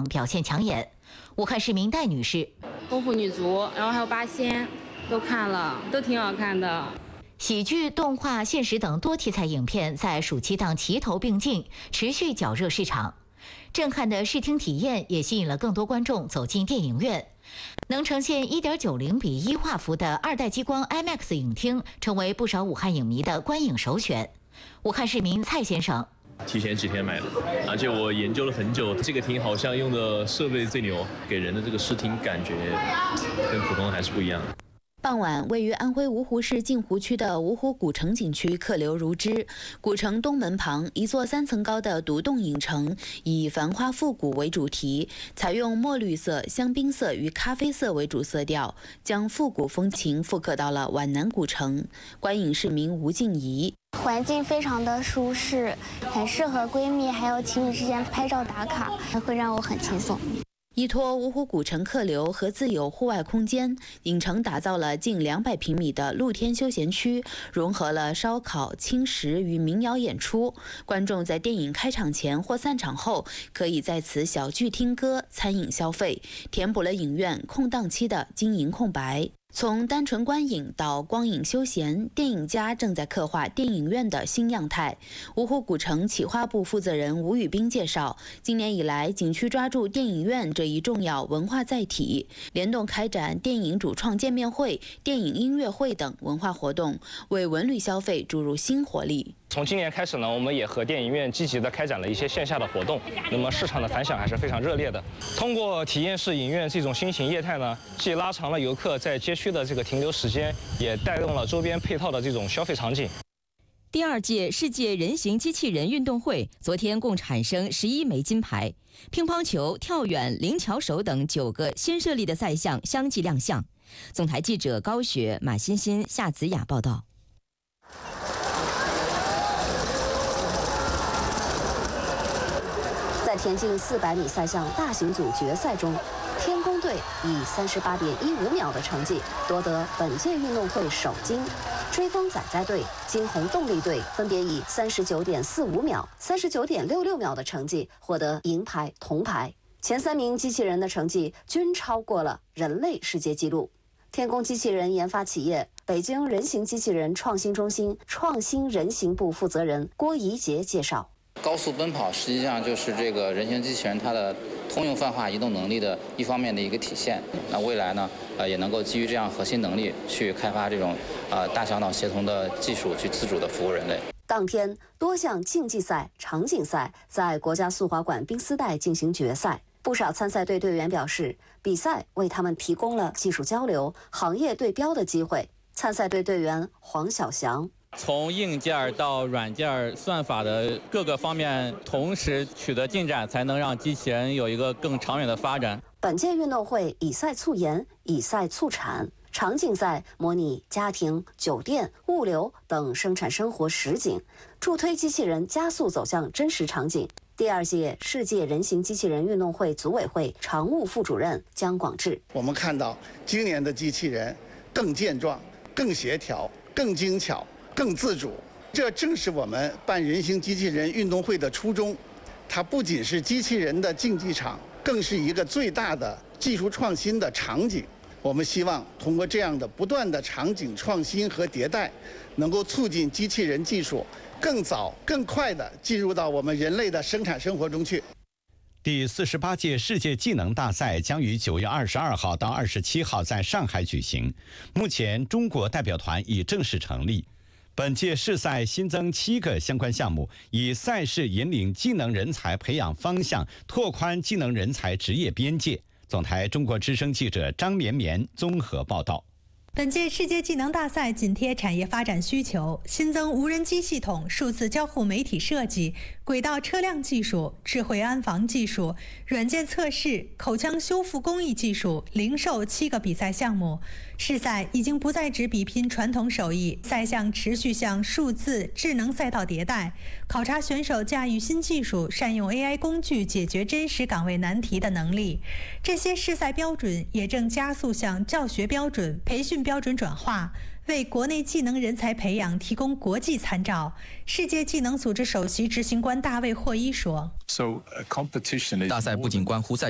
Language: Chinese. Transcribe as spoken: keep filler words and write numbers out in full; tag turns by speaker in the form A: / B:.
A: 表现抢眼。武汉市民戴女士：
B: 功夫女足，然后还有八仙，都看了，都挺好看的。
A: 喜剧、动画、现实等多题材影片在暑期档齐头并进，持续搅热市场。震撼的视听体验也吸引了更多观众走进电影院。能呈现 一点九零比一画幅的二代激光 IMAX 影厅，成为不少武汉影迷的观影首选。武汉市民蔡先生。
C: 提前几天买的，而且我研究了很久，这个厅好像用的设备最牛，给人的这个视听感觉跟普通还是不一样的。
D: 傍晚，位于安徽芜湖市镜湖区的芜湖古城景区客流如织。古城东门旁，一座三层高的独栋影城，以繁花复古为主题，采用墨绿色、香槟色与咖啡色为主色调，将复古风情复刻到了皖南古城。观影市民吴静怡。
E: 环境非常的舒适，很适合闺蜜还有情侣之间拍照打卡，会让我很轻松。
D: 依托芜湖古城客流和自有户外空间，影城打造了近两百平米的露天休闲区，融合了烧烤、轻食与民谣演出。观众在电影开场前或散场后，可以在此小聚听歌、餐饮消费，填补了影院空档期的经营空白。从单纯观影到光影休闲，电影家正在刻画电影院的新样态。芜湖古城企划部负责人吴宇斌介绍，今年以来，景区抓住电影院这一重要文化载体，联动开展电影主创见面会、电影音乐会等文化活动，为文旅消费注入新活力。
F: 从今年开始呢，我们也和电影院积极的开展了一些线下的活动，那么市场的反响还是非常热烈的。通过体验式影院这种新型业态呢，既拉长了游客在街区的这个停留时间，也带动了周边配套的这种消费场景。
G: 第二届世界人形机器人运动会昨天共产生十一枚金牌，乒乓球、跳远、灵巧手等九个新设立的赛项相继亮相。总台记者高雪、马欣欣、夏子雅报道。
H: 在田径四百米赛项大型组决赛中，天宫队以三十八点一五秒的成绩夺得本届运动会首金，追风仔仔队、金鸿动力队分别以三十九点四五秒、三十九点六六秒的成绩获得银牌、铜牌。前三名机器人的成绩均超过了人类世界纪录。天宫机器人研发企业北京人形机器人创新中心创新人形部负责人郭怡杰介绍。
I: 高速奔跑实际上就是这个人形机器人它的通用泛化移动能力的一方面的一个体现。那未来呢，呃，也能够基于这样核心能力去开发这种呃大小脑协同的技术，去自主的服务人类。
H: 当天，多项竞技赛、场景赛在国家速滑馆冰丝带进行决赛。不少参赛队队员表示，比赛为他们提供了技术交流、行业对标的机会。参赛队队员黄小翔。
J: 从硬件到软件算法的各个方面同时取得进展，才能让机器人有一个更长远的发展。
H: 本届运动会以赛促研，以赛促产。场景赛模拟家庭、酒店、物流等生产生活实景，助推机器人加速走向真实场景。第二届世界人形机器人运动会组委会常务副主任姜广志：
K: 我们看到今年的机器人更健壮、更协调、更精巧、更自主，这正是我们办人形机器人运动会的初衷。它不仅是机器人的竞技场，更是一个最大的技术创新的场景。我们希望通过这样的不断的场景创新和迭代，能够促进机器人技术更早、更快地进入到我们人类的生产生活中去。
L: 第四十八届世界技能大赛将于九月二十二号到二十七号在上海举行。目前，中国代表团已正式成立。本届世赛新增七个相关项目，以赛事引领技能人才培养方向，拓宽技能人才职业边界。总台中国之声记者张绵绵综合报道。
M: 本届世界技能大赛紧贴产业发展需求，新增无人机系统、数字交互媒体设计、轨道车辆技术、智慧安防技术、软件测试、口腔修复工艺技术、零售七个比赛项目。世赛已经不再只比拼传统手艺，赛项持续向数字智能赛道迭代，考察选手驾驭新技术、善用 A I 工具解决真实岗位难题的能力。这些世赛标准也正加速向教学标准、培训标准转化，为国内技能人才培养提供国际参照。世界技能组织首席执行官大卫霍伊说：“
N: 大赛不仅关乎赛